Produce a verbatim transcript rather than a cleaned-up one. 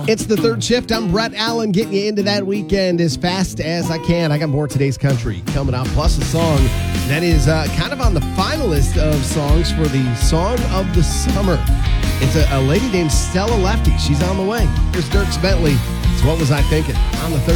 It's the third shift. I'm Brett Allen, getting you into that weekend as fast as I can. I got more Today's Country coming up, plus a song that is uh, kind of on the finalist of songs for the Song of the Summer. It's a, a lady named Stella Lefty. She's on the way. Here's Dierks Bentley. It's What Was I Thinking on the third.